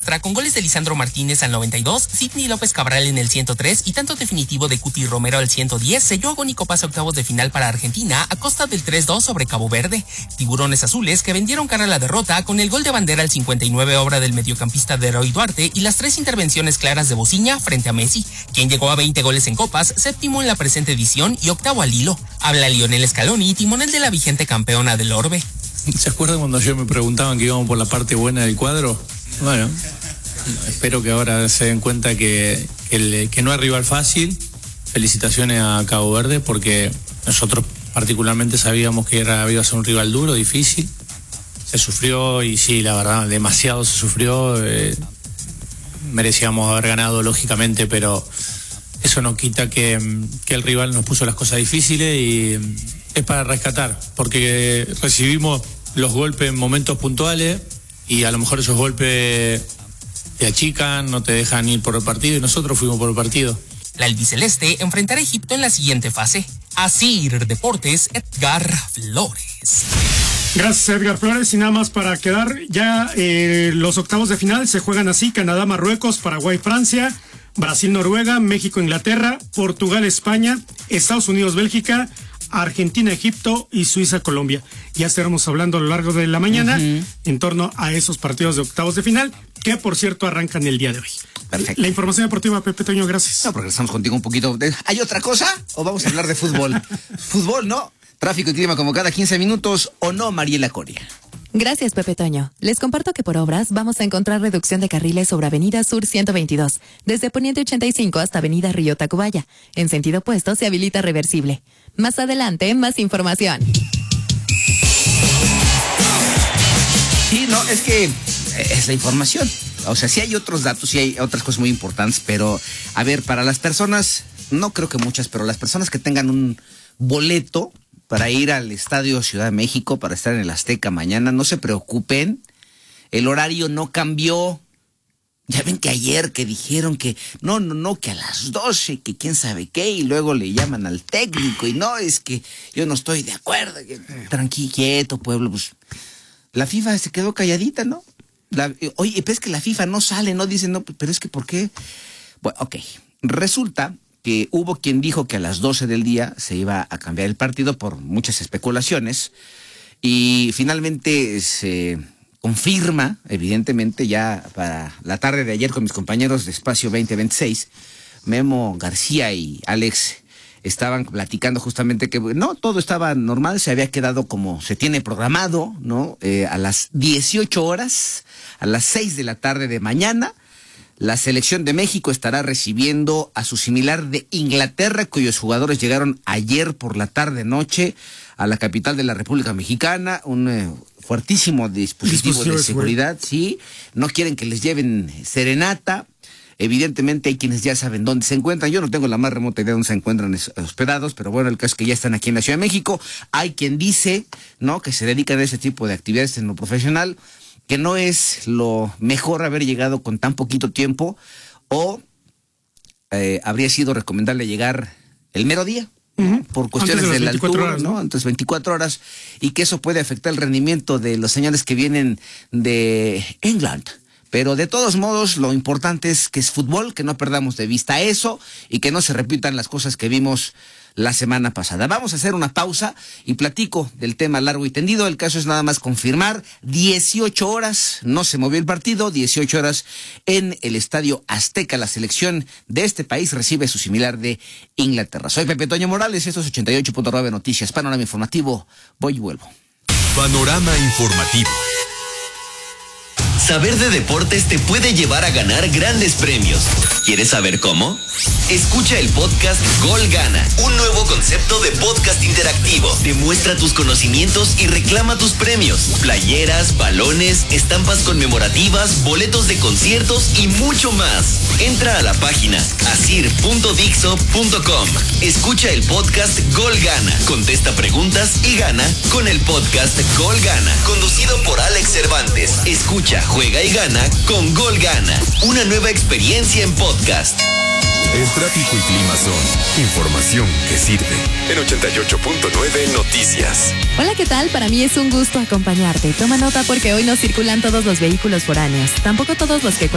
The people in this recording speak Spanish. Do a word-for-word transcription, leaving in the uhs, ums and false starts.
extra con goles de Lisandro Martínez al noventa y dos, Sidney López Cabral en el ciento tres y tanto definitivo de Cuti Romero al ciento diez selló agónico pase a octavos de final para Argentina a costa del tres dos sobre Cabo Verde. Tiburones azules que vendieron cara a la derrota con el gol de bandera al cincuenta y nueve, obra del mediocampista de Roy Duarte, y las tres intervenciones claras de Bociña frente a Messi, quien llegó a veinte goles en copas, séptimo en la presente edición y octavo al hilo. Habla Lionel Scaloni, timonel de la vigente campeona del Orbe. ¿Se acuerdan cuando yo me preguntaban que íbamos por la parte buena del cuadro? Bueno, espero que ahora se den cuenta que, que, el, que no es rival fácil. Felicitaciones a Cabo Verde, porque nosotros particularmente sabíamos que era, iba a ser un rival duro, difícil. Se sufrió y sí, la verdad, demasiado se sufrió. Eh, merecíamos haber ganado, lógicamente, pero eso no quita que, que el rival nos puso las cosas difíciles y es para rescatar, porque recibimos los golpes en momentos puntuales y a lo mejor esos golpes te achican, no te dejan ir por el partido, y nosotros fuimos por el partido. La albiceleste enfrentará a Egipto en la siguiente fase. Asir Deportes, Edgar Flores. Gracias, Edgar Flores. Y nada más para quedar, ya eh, los octavos de final se juegan así: Canadá, Marruecos, Paraguay, Francia, Brasil, Noruega, México, Inglaterra, Portugal, España, Estados Unidos, Bélgica, Argentina, Egipto y Suiza, Colombia. Ya estaremos hablando a lo largo de la mañana uh-huh. en torno a esos partidos de octavos de final, que por cierto arrancan el día de hoy. Perfecto. La información deportiva, Pepe Toño, gracias. No, progresamos contigo un poquito. ¿Hay otra cosa o vamos a hablar de fútbol? Fútbol, ¿no? Tráfico y clima como cada quince minutos, ¿o no, Mariela Coria? Gracias, Pepe Toño. Les comparto que por obras vamos a encontrar reducción de carriles sobre Avenida Sur ciento veintidós, desde Poniente ochenta y cinco hasta Avenida Río Tacubaya. En sentido opuesto se habilita reversible. Más adelante, más información. Sí, no, es que es la información. O sea, sí hay otros datos, sí hay otras cosas muy importantes, pero a ver, para las personas, no creo que muchas, pero las personas que tengan un boleto para ir al Estadio Ciudad de México, para estar en el Azteca mañana, no se preocupen, el horario no cambió. Ya ven que ayer que dijeron que no, no, no, que a las doce, que quién sabe qué, y luego le llaman al técnico, y no, es que yo no estoy de acuerdo. Tranquilo, quieto, pueblo, pues la FIFA se quedó calladita, ¿no? La, oye, pero es que la FIFA no sale, no dice, no, pero es que ¿por qué? Bueno, ok, resulta que hubo quien dijo que a las doce del día se iba a cambiar el partido por muchas especulaciones, y finalmente se confirma, evidentemente, ya para la tarde de ayer con mis compañeros de Espacio veinte veintiséis, Memo García y Alex estaban platicando justamente que no, todo estaba normal, se había quedado como se tiene programado, ¿no? Eh, a las dieciocho horas, a las seis de la tarde de mañana, la selección de México estará recibiendo a su similar de Inglaterra, cuyos jugadores llegaron ayer por la tarde-noche a la capital de la República Mexicana, un eh, fuertísimo dispositivo, dispositivo de seguridad, sí, no quieren que les lleven serenata. Evidentemente hay quienes ya saben dónde se encuentran. Yo no tengo la más remota idea de dónde se encuentran hospedados, pero bueno, el caso es que ya están aquí en la Ciudad de México. Hay quien dice, ¿no?, que se dedican a ese tipo de actividades en lo profesional, que no es lo mejor haber llegado con tan poquito tiempo, o eh, habría sido recomendable llegar el mero día, uh-huh, por cuestiones de, de la altura, horas, ¿no? Entonces veinticuatro horas, y que eso puede afectar el rendimiento de los señores que vienen de England. Pero de todos modos, lo importante es que es fútbol, que no perdamos de vista eso y que no se repitan las cosas que vimos la semana pasada. Vamos a hacer una pausa y platico del tema largo y tendido. El caso es nada más confirmar, dieciocho horas, no se movió el partido, dieciocho horas en el Estadio Azteca. La selección de este país recibe su similar de Inglaterra. Soy Pepe Toño Morales, esto es ochenta y ocho punto nueve Noticias, Panorama Informativo. Voy y vuelvo. Panorama Informativo. Saber de deportes te puede llevar a ganar grandes premios. ¿Quieres saber cómo? Escucha el podcast Gol Gana, un nuevo concepto de podcast interactivo. Demuestra tus conocimientos y reclama tus premios. Playeras, balones, estampas conmemorativas, boletos de conciertos y mucho más. Entra a la página asir punto dixo punto com. Escucha el podcast Gol Gana, contesta preguntas y gana con el podcast Gol Gana, conducido por Alex Cervantes. Escucha, juega y gana con Gol Gana, una nueva experiencia en podcast. El tráfico y clima son información que sirve. En ochenta y ocho punto nueve Noticias. Hola, ¿qué tal? Para mí es un gusto acompañarte. Toma nota porque hoy no circulan todos los vehículos foráneos, tampoco todos los que